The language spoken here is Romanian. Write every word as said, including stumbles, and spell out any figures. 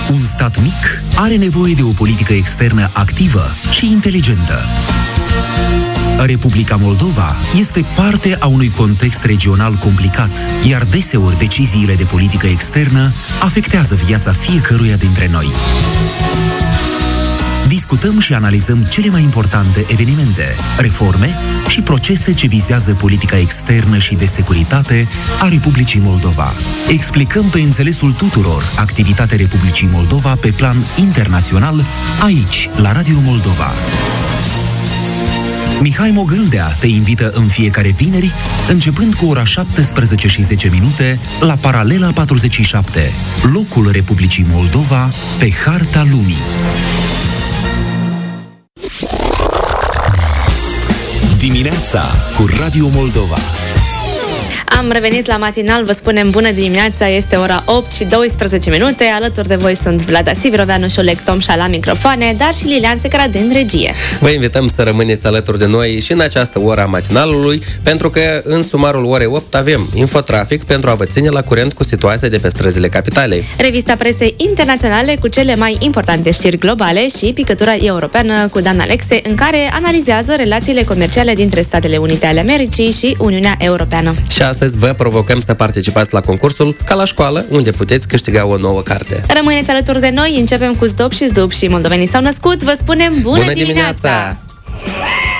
Un stat mic are nevoie de o politică externă activă și inteligentă. Republica Moldova este parte a unui context regional complicat, iar deseori deciziile de politică externă afectează viața fiecăruia dintre noi. Discutăm și analizăm cele mai importante evenimente, reforme și procese ce vizează politica externă și de securitate a Republicii Moldova. Explicăm pe înțelesul tuturor activitatea Republicii Moldova pe plan internațional, aici, la Radio Moldova. Mihai Mogâldea te invită în fiecare vineri, începând cu ora șaptesprezece și zece minute, la Paralela patruzeci și șapte, locul Republicii Moldova pe harta lumii. Dimineața cu Radio Moldova. Am revenit la matinal, vă spunem bună dimineața, este ora opt și douăsprezece minute, alături de voi sunt Vlada Siviroveanu și Oleg Tomșa la microfoane, dar și Lilian Secărat în regie. Vă invităm să rămâneți alături de noi și în această oră a matinalului, pentru că în sumarul orei opt avem infotrafic pentru a vă ține la curent cu situația de pe străzile capitalei. Revista presei internaționale cu cele mai importante știri globale și picătura europeană cu Dan Alexe, în care analizează relațiile comerciale dintre Statele Unite ale Americii și Uniunea Europeană. Și astăzi vă provocăm să participați la concursul Ca la școală, unde puteți câștiga o nouă carte. Rămâneți alături de noi, începem cu Zdop și Zdup și moldovenii s-au născut. Vă spunem bună, bună dimineața! dimineața!